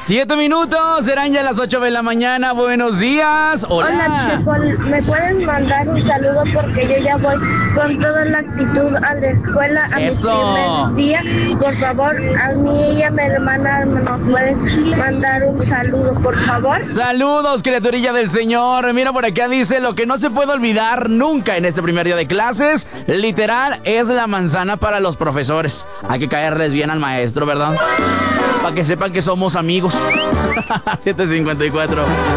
7 minutos, serán ya las 8 de la mañana. Buenos días. Hola. Hola, Chico, ¿me puedes mandar un saludo? Porque yo ya voy con toda la actitud a la escuela a Eso. mi primer día. Por favor, a mí y a mi hermana nos puedes mandar un saludo, por favor. Saludos, criaturilla del Señor. Mira, por acá dice: lo que no se puede olvidar nunca en este primer día de clases, literal, es la manzana para los profesores. Hay que caerles bien al maestro, ¿verdad? Para que sepan que somos amigos. 7:54.